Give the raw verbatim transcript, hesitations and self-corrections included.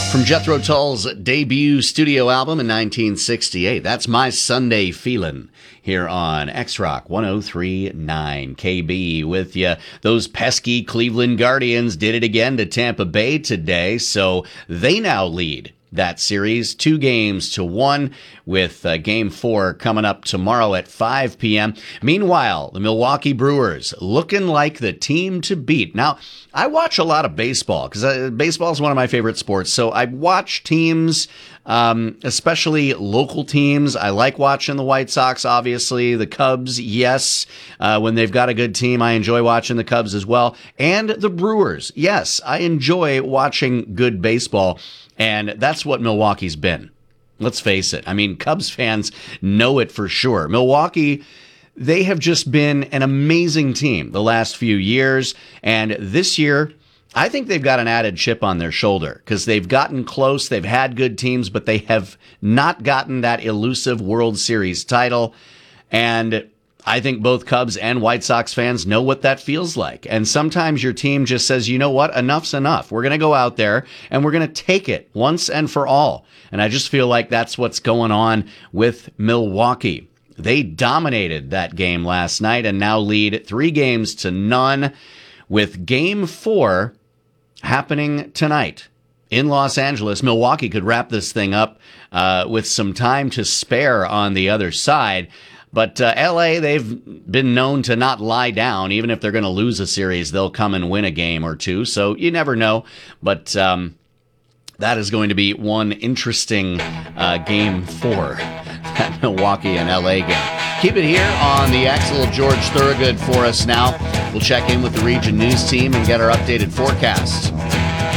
From Jethro Tull's debut studio album in nineteen sixty-eight, that's My Sunday Feelin' here on X-Rock one oh three point nine K B with you. Those pesky Cleveland Guardians did it again to Tampa Bay today, so they now lead that series two games to one with uh, game four coming up tomorrow at five p.m. Meanwhile, the Milwaukee Brewers looking like the team to beat. Now, I watch a lot of baseball because uh, baseball is one of my favorite sports. So I watch teams, um, especially local teams. I like watching the White Sox, obviously, the Cubs. Yes, uh, when they've got a good team, I enjoy watching the Cubs as well. And the Brewers. Yes, I enjoy watching good baseball. And that's what Milwaukee's been. Let's face it. I mean, Cubs fans know it for sure. Milwaukee, they have just been an amazing team the last few years. And this year, I think they've got an added chip on their shoulder because they've gotten close. They've had good teams, but they have not gotten that elusive World Series title. And I think both Cubs and White Sox fans know what that feels like. And sometimes your team just says, you know what, enough's enough. We're going to go out there and we're going to take it once and for all. And I just feel like that's what's going on with Milwaukee. They dominated that game last night and now lead three games to none with game four happening tonight. In Los Angeles, Milwaukee could wrap this thing up uh, with some time to spare on the other side. But uh, L A, they've been known to not lie down. Even if they're going to lose a series, they'll come and win a game or two. So you never know. But um, that is going to be one interesting uh, game four, that Milwaukee and L A game. Keep it here on the Axel George Thorogood for us now. We'll check in with the Region News team and get our updated forecast.